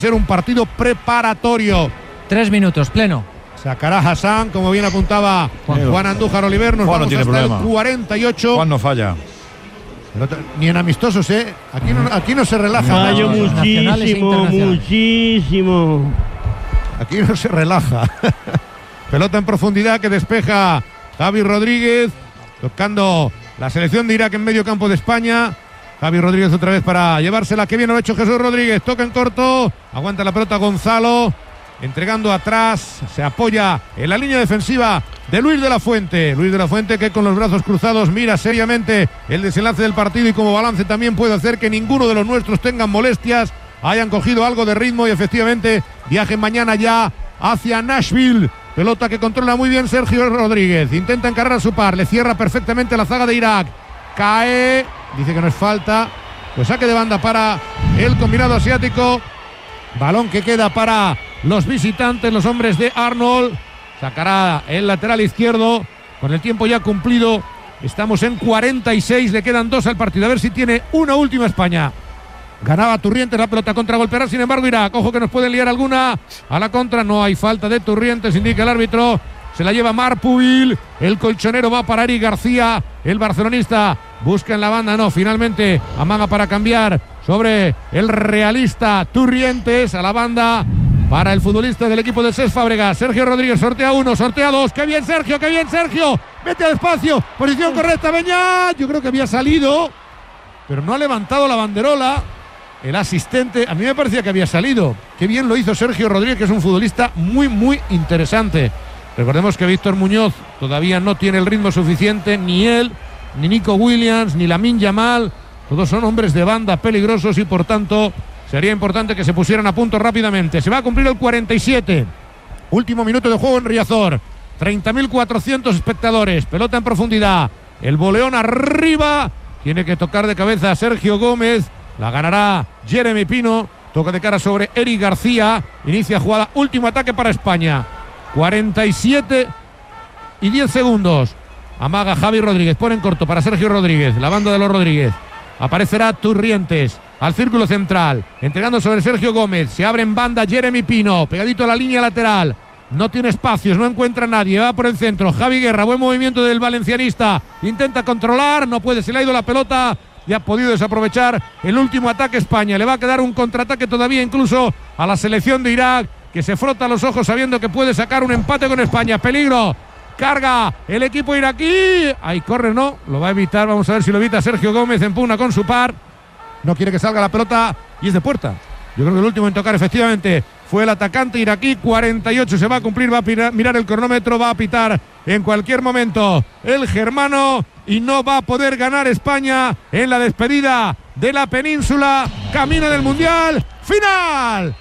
Ser un partido preparatorio. 3 minutos, pleno. Sacará Hassan, como bien apuntaba Juan Andújar Oliver. Nos Juan vamos no tiene hasta problema. el 48. Juan no falla. Ni en amistosos, ¿eh? Aquí no se relaja. Fallo muchísimo. Aquí no se relaja. Pelota en profundidad que despeja Javi Rodríguez. Tocando la selección de Irak en medio campo de España. Javi Rodríguez otra vez para llevársela. Qué bien lo ha hecho Jesús Rodríguez. Toca en corto. Aguanta la pelota Gonzalo. Entregando atrás. Se apoya en la línea defensiva de Luis de la Fuente. Luis de la Fuente que con los brazos cruzados mira seriamente el desenlace del partido y como balance también puede hacer que ninguno de los nuestros tengan molestias. Hayan cogido algo de ritmo y efectivamente viajen mañana ya hacia Nashville. Pelota que controla muy bien Sergio Rodríguez. Intenta encargar a su par. Le cierra perfectamente la zaga de Irak. Cae. Dice que no es falta. Pues saque de banda para el combinado asiático. Balón que queda para los visitantes, los hombres de Arnold. Sacará el lateral izquierdo. Con el tiempo ya cumplido. Estamos en 46. Le quedan 2 al partido. A ver si tiene una última España. Ganaba Turrientes, la pelota contragolpeará, sin embargo Irak. Ojo que nos pueden liar alguna a la contra. No hay falta de Turrientes, indica el árbitro. Se la lleva Marpubil. El colchonero va para Eric García. El barcelonista busca en la banda. No, finalmente amaga para cambiar sobre el realista Turrientes. A la banda para el futbolista del equipo del Cesc Fábregas. Sergio Rodríguez sortea 1, sortea 2. ¡Qué bien Sergio! ¡Qué bien Sergio! Vete al espacio. Posición correcta, Beñat. Yo creo que había salido, pero no ha levantado la banderola. El asistente, a mí me parecía que había salido. Qué bien lo hizo Sergio Rodríguez, que es un futbolista muy, muy interesante. Recordemos que Víctor Muñoz todavía no tiene el ritmo suficiente, ni él, ni Nico Williams, ni Lamine Yamal. Todos son hombres de banda peligrosos y por tanto sería importante que se pusieran a punto rápidamente. Se va a cumplir el 47. Último minuto de juego en Riazor. 30.400 espectadores. Pelota en profundidad. El boleón arriba. Tiene que tocar de cabeza a Sergio Gómez. La ganará Jeremy Pino. Toca de cara sobre Eric García. Inicia jugada. Último ataque para España. 47 y 10 segundos. Amaga Javi Rodríguez. Pone en corto para Sergio Rodríguez. La banda de los Rodríguez. Aparecerá Turrientes al círculo central. Entregando sobre Sergio Gómez. Se abre en banda Jeremy Pino. Pegadito a la línea lateral. No tiene espacios. No encuentra a nadie. Va por el centro. Javi Guerra. Buen movimiento del valencianista. Intenta controlar. No puede. Se le ha ido la pelota. Y ha podido desaprovechar el último ataque España. Le va a quedar un contraataque todavía incluso a la selección de Irak, que se frota los ojos sabiendo que puede sacar un empate con España. Peligro. Carga el equipo iraquí. Ahí corre, no. Lo va a evitar. Vamos a ver si lo evita Sergio Gómez. Empuna con su par. No quiere que salga la pelota y es de puerta. Yo creo que el último en tocar efectivamente fue el atacante iraquí. 48 se va a cumplir. Va a mirar el cronómetro. Va a pitar en cualquier momento el germano. Y no va a poder ganar España en la despedida de la península. Camino del Mundial. Final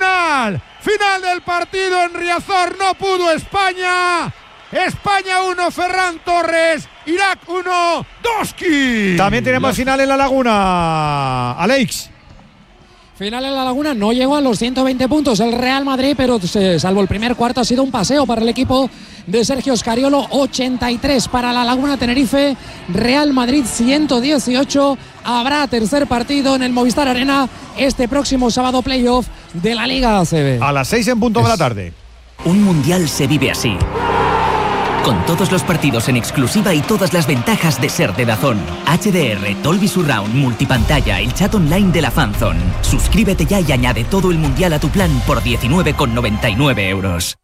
del partido en Riazor. No pudo España. España 1, Ferran Torres. Irak 1, Doski. También tenemos final en La Laguna. Alex. Final en La Laguna, no llegó a los 120 puntos el Real Madrid, pero salvo el primer cuarto ha sido un paseo para el equipo de Sergio Scariolo. 83 para La Laguna Tenerife, Real Madrid 118. Habrá tercer partido en el Movistar Arena este próximo sábado, playoff de la Liga ACB. A las 6 en punto de la tarde. Un mundial se vive así. Con todos los partidos en exclusiva y todas las ventajas de ser de DAZN. HDR, Dolby Surround, multipantalla, el chat online de la Fanzone. Suscríbete ya y añade todo el mundial a tu plan por 19,99 euros.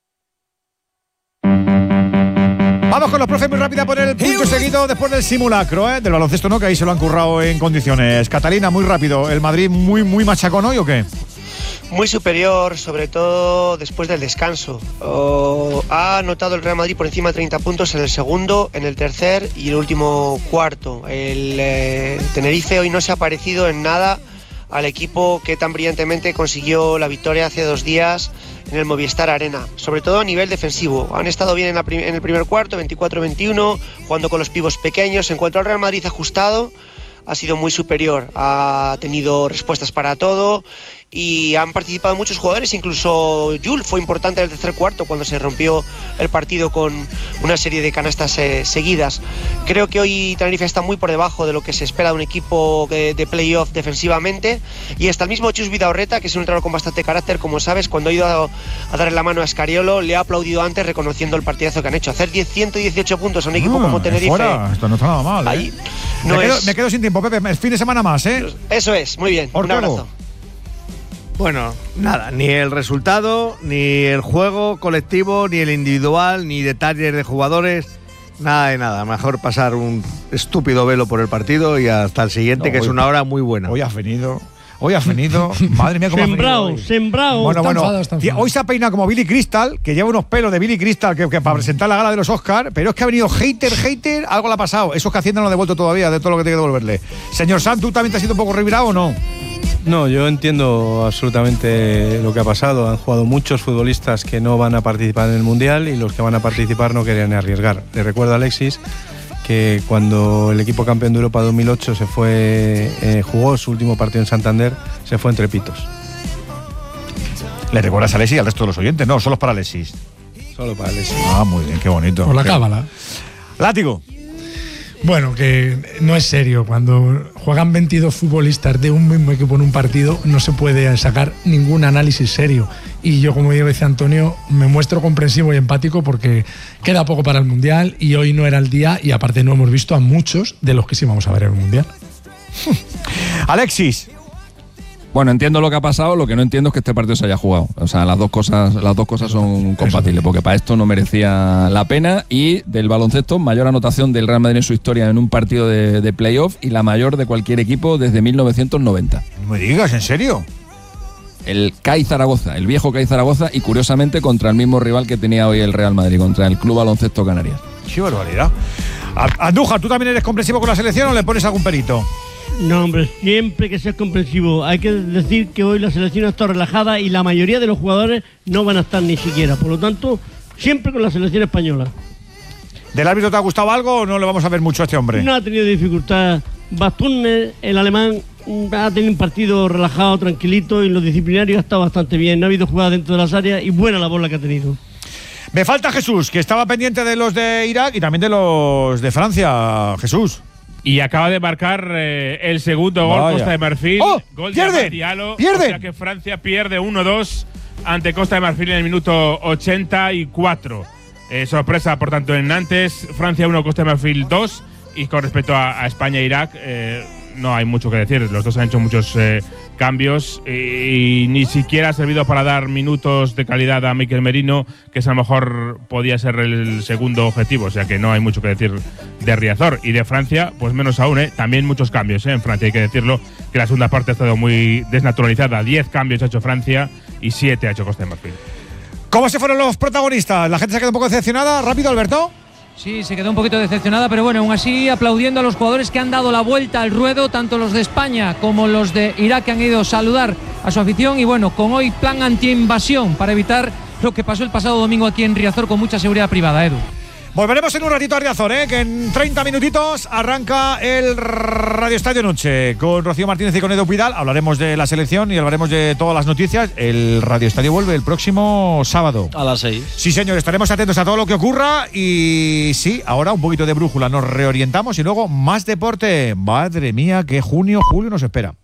Vamos con los profes muy rápida a poner el punto seguido después del simulacro, del baloncesto, ¿no? Que ahí se lo han currado en condiciones. Catalina, muy rápido. ¿El Madrid muy machacón hoy o qué? Muy superior, sobre todo después del descanso. Ha anotado el Real Madrid por encima de 30 puntos en el segundo, en el tercer y el último cuarto. El Tenerife hoy no se ha parecido en nada al equipo que tan brillantemente consiguió la victoria hace 2 días en el Movistar Arena, sobre todo a nivel defensivo. Han estado bien en el primer cuarto, 24-21, jugando con los pibos pequeños. En cuanto al Real Madrid ajustado, ha sido muy superior, ha tenido respuestas para todo y han participado muchos jugadores, incluso Jules fue importante en el tercer cuarto cuando se rompió el partido con una serie de canastas seguidas. Creo que hoy Tenerife está muy por debajo de lo que se espera de un equipo de playoff defensivamente, y hasta el mismo Chus Vidaurreta, que es un entrenador con bastante carácter, como sabes, cuando ha ido a darle la mano a Scariolo, le ha aplaudido antes reconociendo el partidazo que han hecho. Hacer 118 puntos a un equipo como Tenerife. Esto no está nada mal. Ahí, me quedo sin tiempo, Pepe. El fin de semana más, ¿eh? Eso es, muy bien. Ortego. Un abrazo. Bueno, nada, ni el resultado, ni el juego colectivo, ni el individual, ni detalles de jugadores, nada de nada. Mejor pasar un estúpido velo por el partido y hasta el siguiente, que es una hora muy buena. Hoy has venido. Madre mía, cómo sembrado. Bueno, hoy se ha peinado como Billy Crystal, que lleva unos pelos de Billy Crystal que para presentar la gala de los Oscars, pero es que ha venido hater, algo le ha pasado. Esos que Hacienda no lo ha devuelto todavía, de todo lo que tiene que devolverle. Señor Sanz, ¿tú también te has sido un poco revirado o no? No, yo entiendo absolutamente lo que ha pasado. Han jugado muchos futbolistas que no van a participar en el Mundial y los que van a participar no querían arriesgar. Le recuerdo a Alexis que cuando el equipo campeón de Europa 2008 se fue, jugó su último partido en Santander, se fue entre pitos. ¿Le recuerdas a Alexis y al resto de los oyentes? No, solo es para Alexis. Solo para Alexis. Ah, muy bien, qué bonito. Por la cábala. Látigo. Bueno, que no es serio. Cuando juegan 22 futbolistas de un mismo equipo en un partido, no se puede sacar ningún análisis serio. Y yo, como dice Antonio, me muestro comprensivo y empático porque queda poco para el Mundial y hoy no era el día, y aparte no hemos visto a muchos de los que sí vamos a ver en el Mundial. Alexis. Bueno, entiendo lo que ha pasado, lo que no entiendo es que este partido se haya jugado. O sea, las dos cosas son compatibles, porque para esto no merecía la pena. Y del baloncesto, mayor anotación del Real Madrid en su historia en un partido de playoff y la mayor de cualquier equipo desde 1990. No me digas, ¿en serio? El CAI Zaragoza, el viejo CAI Zaragoza, y curiosamente contra el mismo rival que tenía hoy el Real Madrid, contra el Club Baloncesto Canarias. ¡Qué barbaridad! Andújar, ¿tú también eres comprensivo con la selección o le pones algún perito? No, hombre, siempre que seas comprensivo. Hay que decir que hoy la selección ha estado relajada y la mayoría de los jugadores no van a estar ni siquiera. Por lo tanto, siempre con la selección española. ¿Del árbitro te ha gustado algo o no le vamos a ver mucho a este hombre? No ha tenido dificultad. Basturner, el alemán, ha tenido un partido relajado, tranquilito, y en los disciplinarios ha estado bastante bien. No ha habido jugadas dentro de las áreas y buena labor la que ha tenido. Me falta Jesús, que estaba pendiente de los de Irak y también de los de Francia. Jesús. Y acaba de marcar el segundo gol. Costa de Marfil. ¡Oh! Gol ¡Pierden! de Diallo. ¡Pierden! O sea que Francia pierde 1-2 ante Costa de Marfil en el minuto 84. Sorpresa, por tanto, en Nantes. Francia 1, Costa de Marfil 2. Y con respecto a España e Irak, no hay mucho que decir. Los dos han hecho muchos cambios y ni siquiera ha servido para dar minutos de calidad a Mikel Merino, que a lo mejor podía ser el segundo objetivo. O sea que no hay mucho que decir de Riazor. Y de Francia, pues menos aún, también muchos cambios en Francia, hay que decirlo, que la segunda parte ha estado muy desnaturalizada. 10 cambios ha hecho Francia y 7 ha hecho Costa de Marfil. ¿Cómo se fueron los protagonistas? ¿La gente se ha quedado un poco decepcionada? ¿Rápido, Alberto? Sí, se quedó un poquito decepcionada, pero bueno, aún así aplaudiendo a los jugadores que han dado la vuelta al ruedo, tanto los de España como los de Irak, que han ido a saludar a su afición. Y bueno, con hoy plan anti-invasión para evitar lo que pasó el pasado domingo aquí en Riazor, con mucha seguridad privada, Edu. Volveremos en un ratito a Riazor, que en 30 minutitos arranca el Radio Estadio Noche con Rocío Martínez y con Edu Pidal. Hablaremos de la selección y hablaremos de todas las noticias. El Radio Estadio vuelve el próximo sábado a las 6. Sí, señor, estaremos atentos a todo lo que ocurra. Y sí, ahora un poquito de brújula, nos reorientamos y luego más deporte. Madre mía, qué julio nos espera.